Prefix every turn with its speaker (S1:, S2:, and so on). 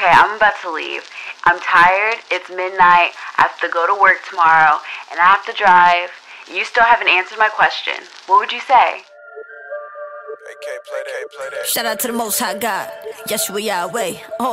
S1: okay, I'm about to leave. I'm tired, it's midnight, I have to go to work tomorrow, and I have to drive. You still haven't answered my question. What would you say?
S2: Shout out to the Most High God, Yeshua Yahweh.